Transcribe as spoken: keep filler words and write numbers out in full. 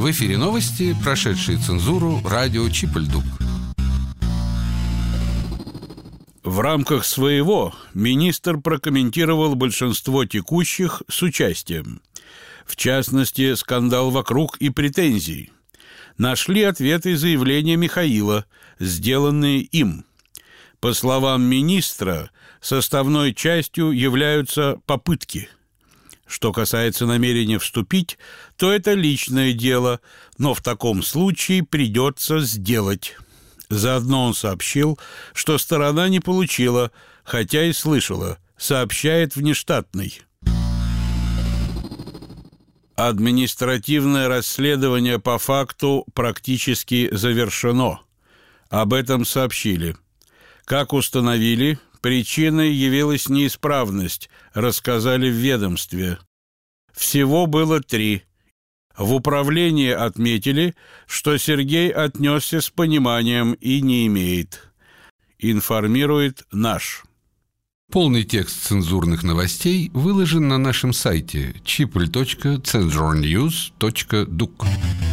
В эфире новости, прошедшие цензуру, радио Чип-Ль-Дук. В рамках своего министр прокомментировал большинство текущих с участием. В частности, скандал вокруг и претензий. Нашли ответы и заявления Михаила, сделанные им. По словам министра, составной частью являются попытки. Что касается намерения вступить, то это личное дело, но в таком случае придется сделать. Заодно он сообщил, что сторона не получила, хотя и слышала, сообщает внештатный. Административное расследование по факту практически завершено. Об этом сообщили. Как установили, причиной явилась неисправность, рассказали в ведомстве. Всего было три. В управлении отметили, что Сергей отнесся с пониманием и не имеет. Информирует наш. Полный текст цензурных новостей выложен на нашем сайте чип точка цензурньюз точка дук.